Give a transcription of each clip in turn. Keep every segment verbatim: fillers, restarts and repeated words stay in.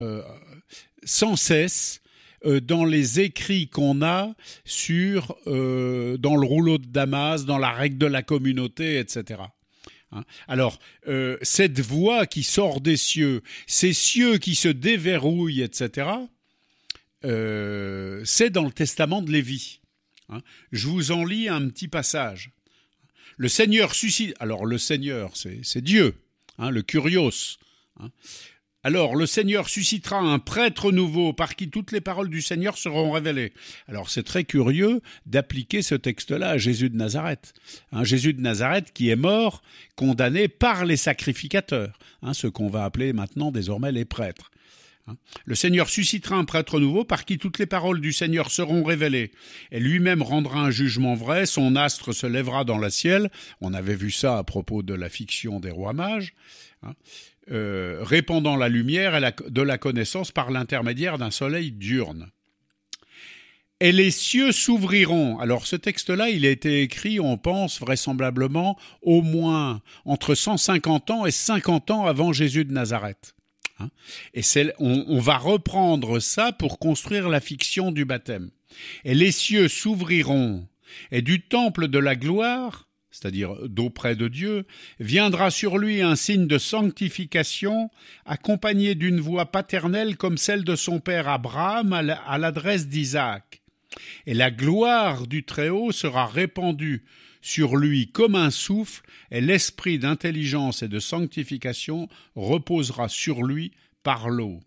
euh, sans cesse euh, dans les écrits qu'on a sur, euh, dans le rouleau de Damas, dans la règle de la communauté, et cetera. Hein? Alors, euh, cette voix qui sort des cieux, ces cieux qui se déverrouillent, et cetera, euh, c'est dans le testament de Lévi. Hein? Je vous en lis un petit passage. Le Seigneur suscite... Alors, le Seigneur, c'est, c'est Dieu, hein, le Kurios. Hein? Alors, le Seigneur suscitera un prêtre nouveau par qui toutes les paroles du Seigneur seront révélées. Alors, c'est très curieux d'appliquer ce texte-là à Jésus de Nazareth. Hein, Jésus de Nazareth qui est mort, condamné par les sacrificateurs, hein, ce qu'on va appeler maintenant désormais les prêtres. Hein. Le Seigneur suscitera un prêtre nouveau par qui toutes les paroles du Seigneur seront révélées. Et lui-même rendra un jugement vrai, son astre se lèvera dans le ciel. On avait vu ça à propos de la fiction des rois mages. Hein. Euh, répandant la lumière et la, de la connaissance par l'intermédiaire d'un soleil diurne. Et les cieux s'ouvriront. Alors ce texte-là, il a été écrit, on pense vraisemblablement, au moins entre cent cinquante ans et cinquante ans avant Jésus de Nazareth. Hein? Et c'est, on, on va reprendre ça pour construire la fiction du baptême. Et les cieux s'ouvriront, et du temple de la gloire, c'est-à-dire d'auprès de Dieu, viendra sur lui un signe de sanctification, accompagné d'une voix paternelle comme celle de son père Abraham à l'adresse d'Isaac. Et la gloire du Très-Haut sera répandue sur lui comme un souffle, et l'esprit d'intelligence et de sanctification reposera sur lui par l'eau.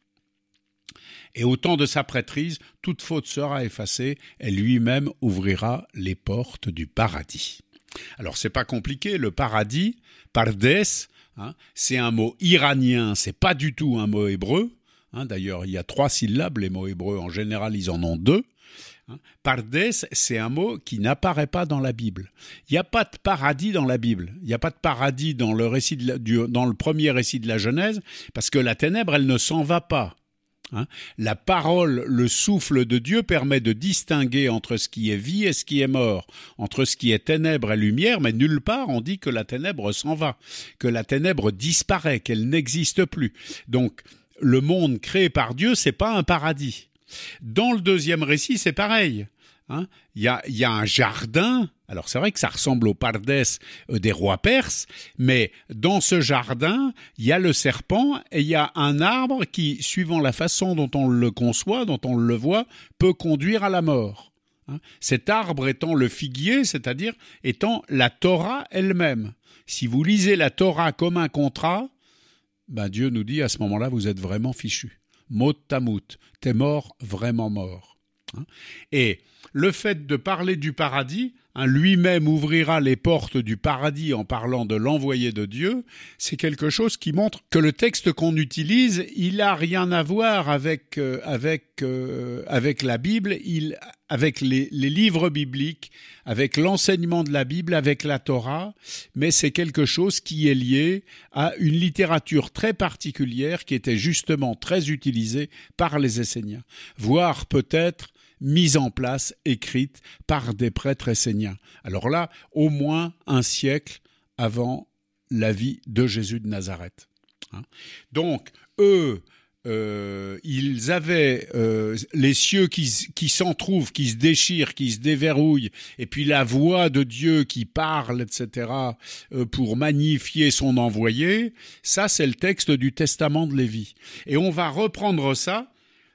Et au temps de sa prêtrise, toute faute sera effacée, et lui-même ouvrira les portes du paradis. Alors, c'est pas compliqué, le paradis, Pardes, hein, c'est un mot iranien, c'est pas du tout un mot hébreu. Hein, d'ailleurs, il y a trois syllabes, les mots hébreux, en général, ils en ont deux. Hein. Pardes, c'est un mot qui n'apparaît pas dans la Bible. Il n'y a pas de paradis dans la Bible. Il n'y a pas de paradis dans le, récit de la, du, dans le premier récit de la Genèse, parce que la ténèbre, elle ne s'en va pas. Hein? La parole, le souffle de Dieu permet de distinguer entre ce qui est vie et ce qui est mort, entre ce qui est ténèbres et lumière, mais nulle part on dit que la ténèbre s'en va, que la ténèbre disparaît, qu'elle n'existe plus. Donc, le monde créé par Dieu, c'est pas un paradis. Dans le deuxième récit, c'est pareil. Hein? Il y a, il y a un jardin. Alors c'est vrai que ça ressemble au Pardes des rois perses, mais dans ce jardin, il y a le serpent et il y a un arbre qui, suivant la façon dont on le conçoit, dont on le voit, peut conduire à la mort. Hein? Cet arbre étant le figuier, c'est-à-dire étant la Torah elle-même. Si vous lisez la Torah comme un contrat, ben Dieu nous dit à ce moment-là, vous êtes vraiment fichu. Mot tamout, t'es mort, vraiment mort. Hein? Et le fait de parler du paradis, hein, lui-même ouvrira les portes du paradis en parlant de l'envoyé de Dieu, c'est quelque chose qui montre que le texte qu'on utilise, il n'a rien à voir avec, euh, avec, euh, avec la Bible, il, avec les, les livres bibliques, avec l'enseignement de la Bible, avec la Torah, mais c'est quelque chose qui est lié à une littérature très particulière qui était justement très utilisée par les Esséniens, voire peut-être mise en place, écrite par des prêtres esséniens. Alors là, au moins un siècle avant la vie de Jésus de Nazareth. Hein. Donc, eux, euh, ils avaient euh, les cieux qui, qui s'entrouvent, qui se déchirent, qui se déverrouillent, et puis la voix de Dieu qui parle, et cetera, euh, pour magnifier son envoyé. Ça, c'est le texte du Testament de Lévi. Et on va reprendre ça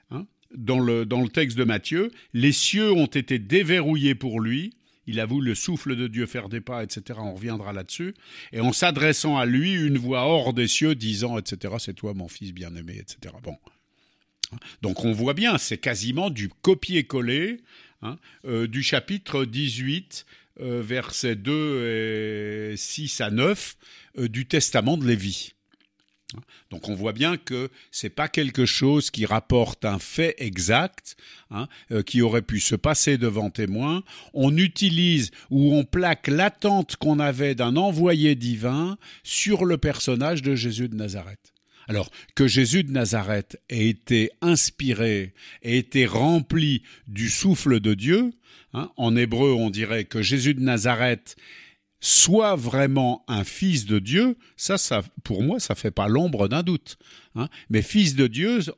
Dans le, dans le texte de Matthieu, les cieux ont été déverrouillés pour lui, il a voulu le souffle de Dieu faire des pas, et cetera, on reviendra là-dessus, et en s'adressant à lui, une voix hors des cieux disant, et cetera, c'est toi mon fils bien-aimé, et cetera. Bon. Donc on voit bien, c'est quasiment du copier-coller hein, euh, du chapitre dix-huit, euh, versets deux et six à neuf, euh, du Testament de Lévi. Donc on voit bien que c'est pas quelque chose qui rapporte un fait exact, hein, euh, qui aurait pu se passer devant témoin. On utilise ou on plaque l'attente qu'on avait d'un envoyé divin sur le personnage de Jésus de Nazareth. Alors que Jésus de Nazareth ait été inspiré, ait été rempli du souffle de Dieu, hein, en hébreu on dirait que Jésus de Nazareth soit vraiment un fils de Dieu, ça, ça pour moi, ça fait pas l'ombre d'un doute. Hein. Mais fils de Dieu